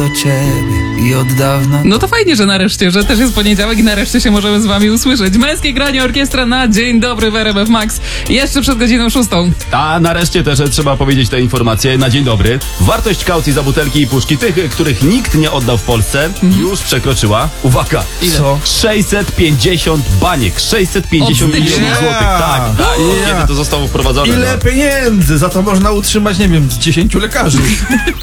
do ciebie i od dawna. No to fajnie, że nareszcie, że też jest poniedziałek i nareszcie się możemy z wami usłyszeć. Męskie granie orkiestra na Dzień Dobry w RMF Max. Jeszcze przed godziną 6. A nareszcie też trzeba powiedzieć tę informację na dzień dobry. Wartość kaucji za butelki i puszki tych, których nikt nie oddał w Polsce, już przekroczyła, uwaga, Ile? Co? 650 baniek, 650 Od milionów stycznia? złotych. Tak, od kiedy to zostało wprowadzone. Ile No. pieniędzy? Za to można utrzymać, nie wiem, z 10 lekarzy.